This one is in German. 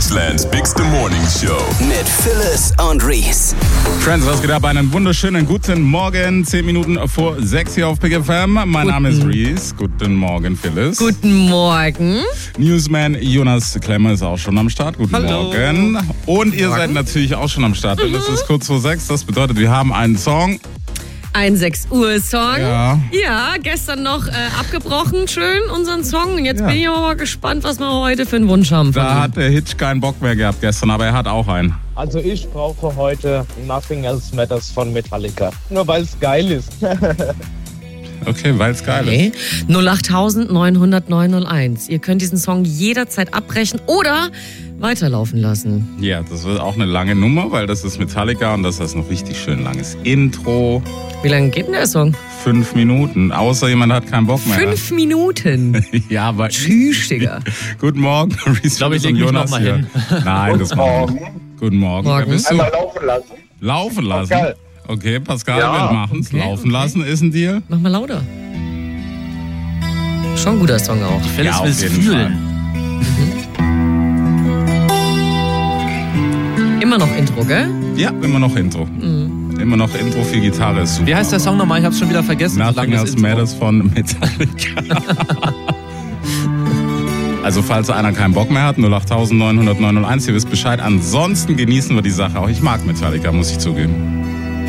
Deutschlands bigste Morning Show. Mit Phyllis und Reese. Friends, was geht ab? Einen wunderschönen guten Morgen. 10 Minuten vor 6 hier auf Big FM. Mein Name ist Reese. Guten Morgen, Phyllis. Guten Morgen. Newsman Jonas Klemmer ist auch schon am Start. Guten Morgen. Und ihr seid natürlich auch schon am Start. Denn es ist kurz vor 6. Das bedeutet, wir haben einen Song. Ein 6 Uhr Song. Ja. Ja, gestern noch abgebrochen, schön, unseren Song. Und jetzt bin ich aber mal gespannt, was wir heute für einen Wunsch haben. Da hat der Hitch keinen Bock mehr gehabt gestern, aber er hat auch einen. Also ich brauche heute Nothing Else Matters von Metallica. Nur weil es geil ist. Okay, weil es geil ist. 08000 900 901. Ihr könnt diesen Song jederzeit abbrechen oder weiterlaufen lassen. Ja, das wird auch eine lange Nummer, weil das ist Metallica und das ist noch richtig schön langes Intro. Wie lange geht denn der Song? 5 Minuten, außer jemand hat keinen Bock mehr. 5 Minuten? Ja, aber... Tschüss, Digga. Guten Morgen, Reese. Ich glaube, ich lege mich noch mal hin. Nein, das machen wir. Guten Morgen. Morgen. Wer bist du? Einmal laufen lassen. Laufen lassen? Pascal. Okay, Pascal, Ja. wir machen's. Okay, Laufen lassen ist ein Deal. Mach mal lauter. Schon ein guter Song auch. Phyllis Ja, will auf es jeden fühlen. Immer noch Intro, gell? Ja, immer noch Intro. Immer noch Intro für Gitarre ist super. Wie heißt der Song nochmal? Ich hab's schon wieder vergessen. so Nothing lange das Else Intro. Matters von Metallica. Also falls einer keinen Bock mehr hat, 08000 900 901, ihr wisst Bescheid. Ansonsten genießen wir die Sache auch. Ich mag Metallica, muss ich zugeben.